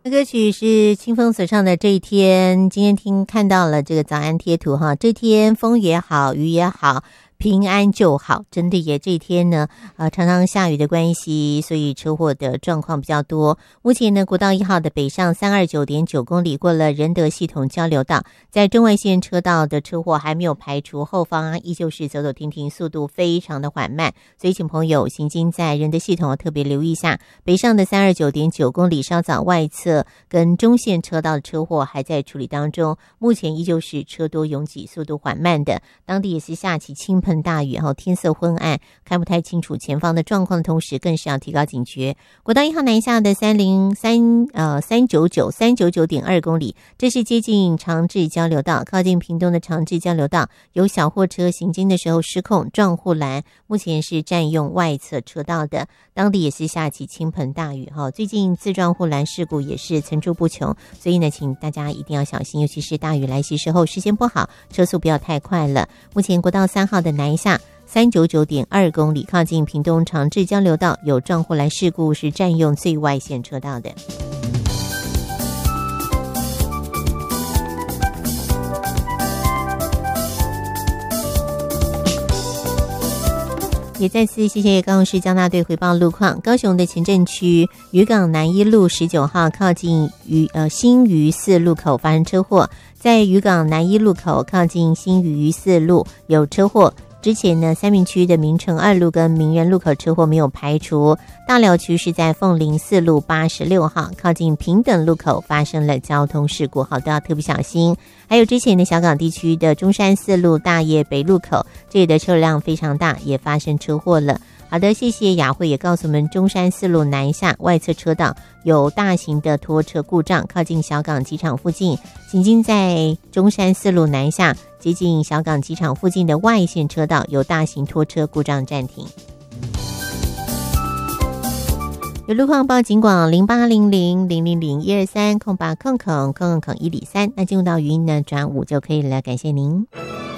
歌曲是清风所唱的这一天，今天看到了这个早安贴图哈，这天风也好，雨也好，平安就好，真的耶！这一天呢，常常下雨的关系，所以车祸的状况比较多。目前呢，国道1号的北上329.9公里过了仁德系统交流道，在中外线车道的车祸还没有排除，后方依旧是走走停停，速度非常的缓慢，所以请朋友行经在仁德系统特别留意一下，北上的329.9公里稍早外侧跟中线车道的车祸还在处理当中，目前依旧是车多拥挤，速度缓慢的，当地也是下起倾盆大雨，天色昏暗，看不太清楚前方的状况的同时，更是要提高警觉。国道1号南下的399.2公里，这是接近长治交流道，靠近屏东的长治交流道，有小货车行经的时候失控撞护栏，目前是占用外侧车道的，当地也是下起倾盆大雨最近自撞护栏事故也是层出不穷，所以呢，请大家一定要小心，尤其是大雨来袭时候，视线不好，车速不要太快了。目前国道3号的南下399.2公里，靠近屏东长治交流道有撞护栏事故，是占用最外线车道的。也再次谢谢高雄市交大队回报路况。高雄的前镇区渔港南一路19号靠近新余4路口发生车祸，在渔港南一路口靠近新余4路有车祸。之前呢，三民区的民城2路跟名人路口车祸没有排除，大寮区是在凤林4路86号靠近平等路口发生了交通事故，都要特别小心。还有之前的小港地区的中山4路大业北路口，这里的车辆非常大，也发生车祸了。好的，谢谢雅慧也告诉我们，中山4路南下外侧车道有大型的拖车故障，靠近小港机场附近，行经在中山4路南下接近小港机场附近的外线车道有大型拖车故障暂停。有路况报警广080000012308000103。那进入到语音呢转5就可以了，感谢您。